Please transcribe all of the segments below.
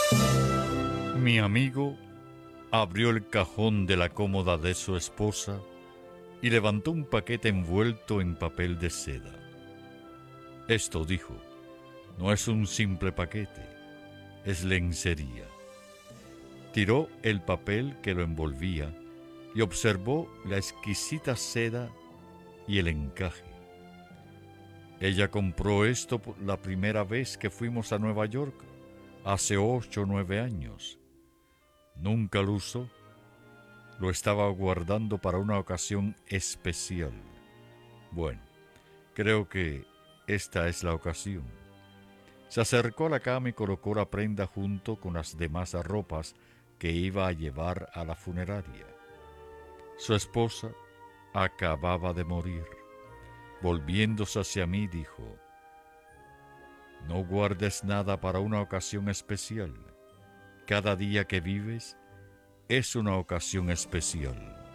Mi amigo abrió el cajón de la cómoda de su esposa y levantó un paquete envuelto en papel de seda. Esto, dijo, no es un simple paquete, es lencería. Tiró el papel que lo envolvía y observó la exquisita seda y el encaje. Ella compró esto por la primera vez que fuimos a Nueva York, hace 8 o 9 años. Nunca lo usó. Lo estaba guardando para una ocasión especial. Bueno, creo que esta es la ocasión. Se acercó a la cama y colocó la prenda junto con las demás ropas que iba a llevar a la funeraria. Su esposa acababa de morir. Volviéndose hacia mí, dijo: no guardes nada para una ocasión especial. Cada día que vives es una ocasión especial.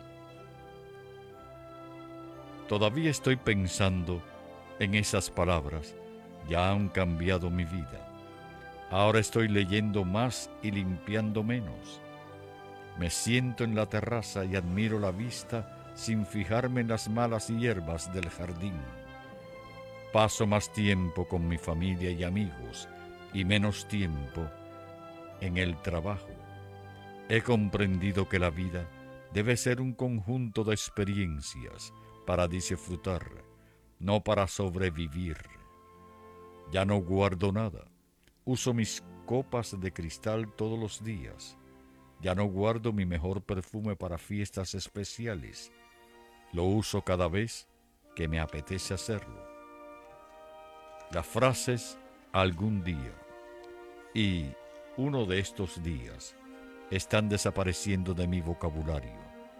Todavía estoy pensando en esas palabras. Ya han cambiado mi vida. Ahora estoy leyendo más y limpiando menos. Me siento en la terraza y admiro la vista sin fijarme en las malas hierbas del jardín. Paso más tiempo con mi familia y amigos y menos tiempo en el trabajo. He comprendido que la vida debe ser un conjunto de experiencias para disfrutar, no para sobrevivir. Ya no guardo nada. Uso mis copas de cristal todos los días. Ya no guardo mi mejor perfume para fiestas especiales. Lo uso cada vez que me apetece hacerlo. Las frases algún día y uno de estos días están desapareciendo de mi vocabulario.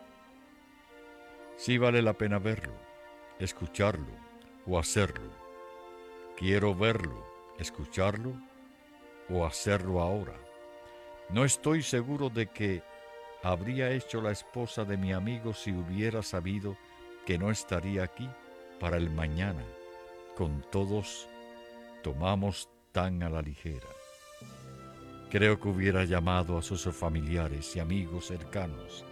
Sí vale la pena verlo, escucharlo o hacerlo. Quiero verlo, escucharlo o hacerlo ahora. No estoy seguro de que habría hecho la esposa de mi amigo si hubiera sabido que no estaría aquí para el mañana. Con todos tomamos tan a la ligera. Creo que hubiera llamado a sus familiares y amigos cercanos.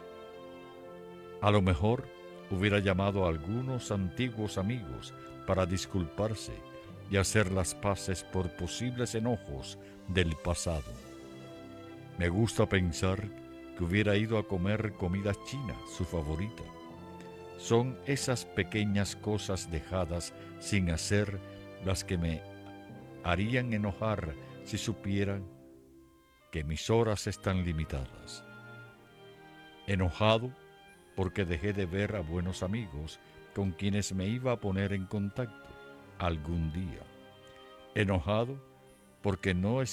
A lo mejor hubiera llamado a algunos antiguos amigos para disculparse y hacer las paces por posibles enojos del pasado. Me gusta pensar que hubiera ido a comer comida china, su favorita. Son esas pequeñas cosas dejadas sin hacer las que me harían enojar si supieran que mis horas están limitadas. Enojado porque dejé de ver a buenos amigos con quienes me iba a poner en contacto algún día. Enojado porque no